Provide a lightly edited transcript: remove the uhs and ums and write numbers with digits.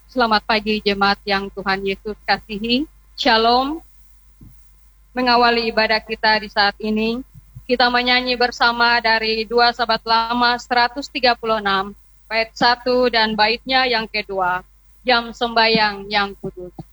Selamat pagi jemaat yang Tuhan Yesus kasihi. Shalom. Mengawali ibadah kita di saat ini, kita menyanyi bersama dari 2 Sahabat Lama 136, bait 1 dan baitnya yang kedua, Jam Sembayang yang Kudus.